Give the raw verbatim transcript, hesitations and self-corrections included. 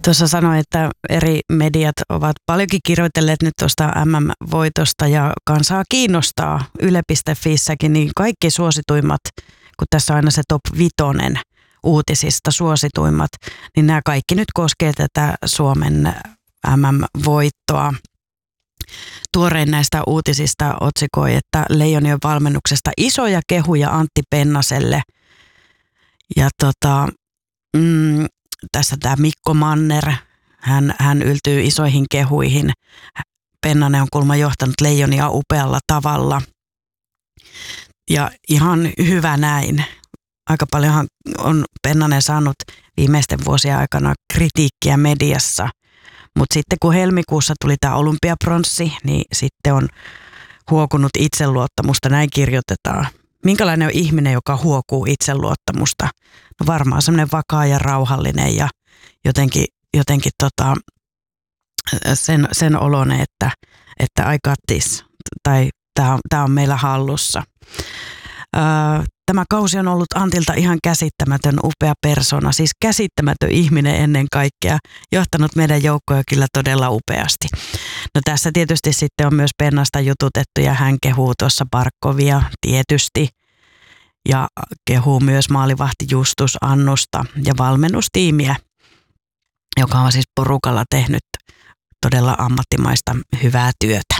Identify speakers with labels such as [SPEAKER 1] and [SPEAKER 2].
[SPEAKER 1] Tuossa sanoin, että eri mediat ovat paljonkin kirjoitelleet nyt tuosta M M-voitosta ja kansaa kiinnostaa yle piste fissäkin, niin kaikki suosituimmat, kun tässä on aina se top vitonen uutisista suosituimmat, niin nämä kaikki nyt koskee tätä Suomen M M-voittoa. Tuorein näistä uutisista otsikoi, että Leijonien valmennuksesta isoja kehuja Antti Pennaselle. Ja tota, mm, tässä tämä Mikko Manner, hän, hän yltyy isoihin kehuihin. Pennanen on kuulemma johtanut Leijonia upealla tavalla. Ja ihan hyvä näin. Aika paljonhan on Pennanen saanut viimeisten vuosien aikana kritiikkiä mediassa. Mutta sitten kun helmikuussa tuli tämä olympiapronssi, niin sitten on huokunut itseluottamusta, näin kirjoitetaan. Minkälainen on ihminen, joka huokuu itseluottamusta? No varmaan semmoinen vakaa ja rauhallinen ja jotenkin, jotenkin tota, sen, sen oloinen, että, että I got this, tai tämä on meillä hallussa. Öö, Tämä kausi on ollut Antilta ihan käsittämätön upea persona, siis käsittämätön ihminen ennen kaikkea, johtanut meidän joukkoja kyllä todella upeasti. No tässä tietysti sitten on myös Pennasta jututettu ja hän kehuu tuossa Barkovia tietysti ja kehuu myös maalivahti Justus Annusta ja valmennustiimiä, joka on siis porukalla tehnyt todella ammattimaista hyvää työtä.